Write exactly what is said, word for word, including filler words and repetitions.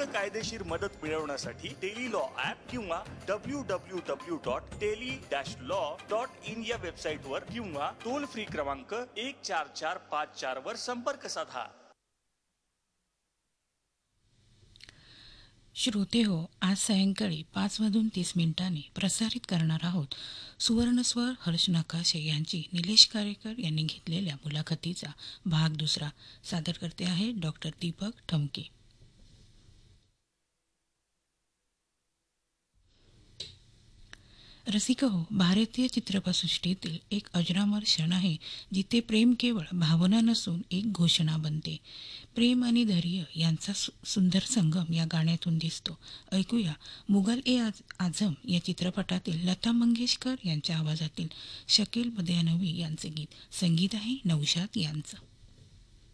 कायदेशीर मदत मिळवण्यासाठी टेली लॉ ऍप किंवा W W W dot tele dash law dot in या वेबसाईट वर किंवा टोल फ्री क्रमांक एक चार चार पाच चार वर संपर्क साधा. श्रोते हो, आज सायंकाळी पाच वाजून तीस मिनिटांनी प्रसारित करणार आहोत सुवर्णस्वर हर्ष नकाशे यांची निलेश कारेकर यांनी घेतलेल्या मुलाखतीचा भाग दुसरा. सादर करते आहे डॉक्टर दीपक ठमके. रसिक हो, भारतीय चित्रपटसृष्टीतील एक अजरामर क्षण आहे जिथे प्रेम केवळ भावना नसून एक घोषणा बनते. प्रेम आणि धैर्य यांचा सुंदर संगम या गाण्यातून दिसतो. ऐकूया मुघल ए आज आझम या चित्रपटातील लता मंगेशकर यांच्या आवाजातील शकील बद्यानवी यांचे गीत. संगीत आहे नौशाद यांचं.